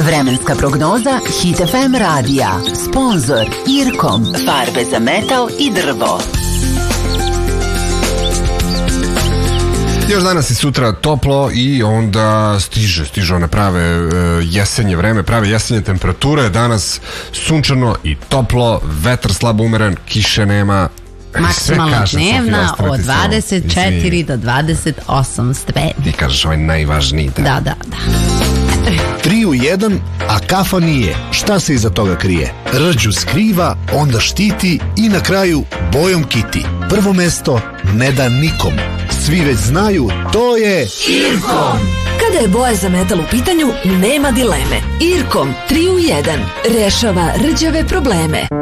Vremenska prognoza Hit FM radija. Sponzor Irkom. Farbe za metal i drvo. Još danas i sutra toplo i onda stiže one prave jesenje vreme, prave jesenje temperature. Danas sunčano i toplo, vetar slabo umeren, kiše nema. Maksimalna dnevna od 24 do 28 stepeni. Ti kažeš ovaj najvažniji. Da. 3 u 1, a kafa nije. Šta se iza toga krije? Rđu skriva, onda štiti i na kraju bojom kiti. Prvo mesto ne da nikom. Svi već znaju, to je Irkom. Kada je boja za metal u pitanju, nema dileme. Irkom 3 u 1 rešava rđave probleme.